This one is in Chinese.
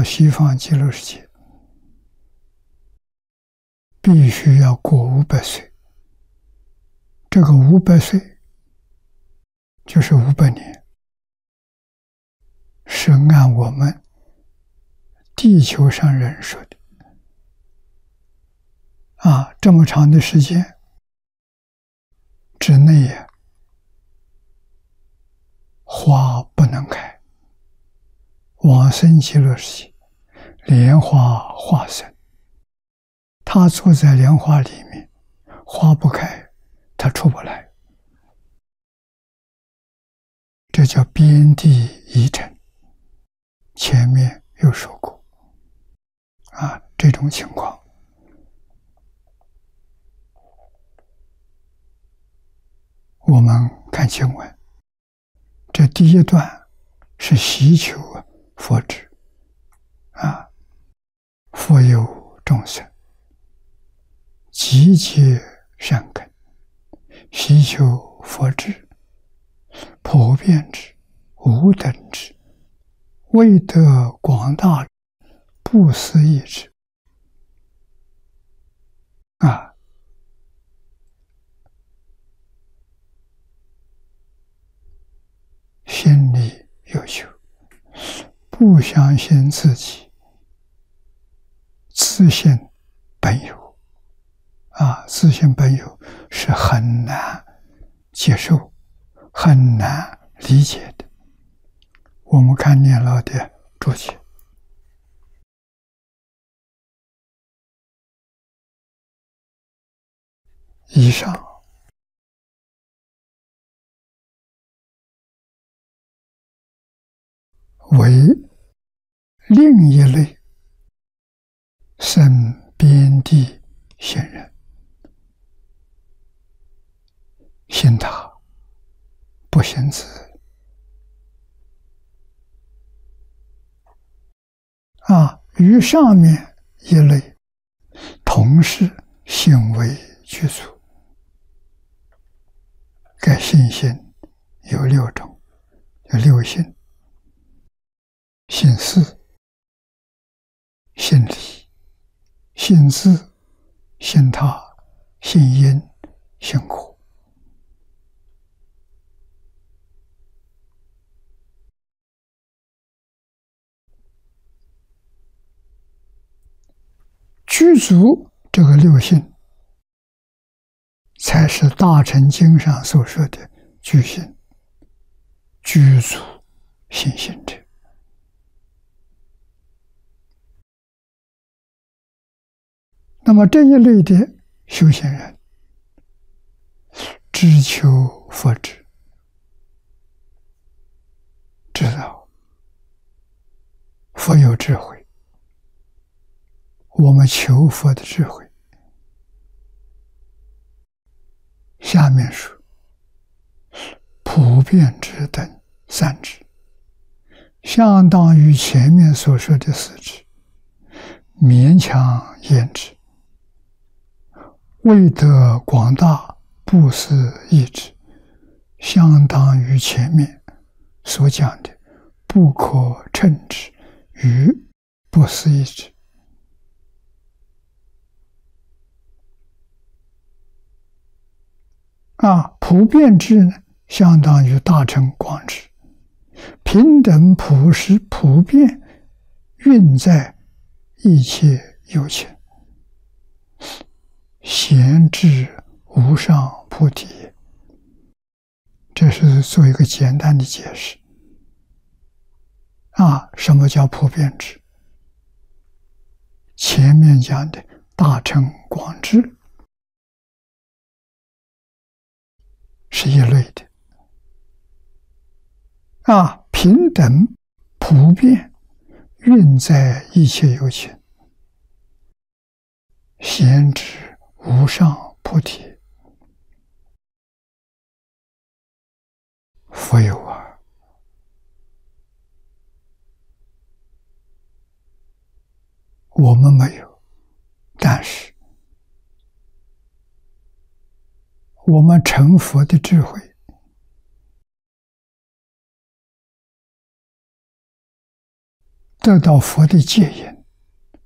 西方极乐世界，必须要过500岁。这个500岁就是500年，是按我们地球上人说的。这么长的时间之内花不能开，往生极乐世界，莲花化生，他坐在莲花里面，花不开，他出不来，这叫边地遗尘。前面有说过这种情况。我们看经文，这第一段是希求佛智佛有众生，集结善根，希求佛智，普遍智，无等智，为得广大不思议智心里有求，不相信自己自信本有自信本有是很难接受、很难理解的。我们看念老的注解，以上为另一类生边地仙人，信他不信自与上面一类同是信为具足。该信心有6种，有6信：信事、信理、信自、信他、信因、信果。具足这个6信，才是大乘经上所说的具信、具足信心者。那么这一类的修行人，只求佛智，知道佛有智慧，我们求佛的智慧。下面说普遍智等3智，相当于前面所说的4智，勉强言之，为得广大不思议智，相当于前面所讲的不可称之与不思议智。普遍智呢，相当于大乘广智，平等普实普遍运在一切有情，贤智无上菩提。这是做一个简单的解释。什么叫普遍智？前面讲的大乘广智是一类的平等普遍运在一切有情，贤智无上菩提。佛有我们没有，但是我们成佛的智慧得到佛的戒引，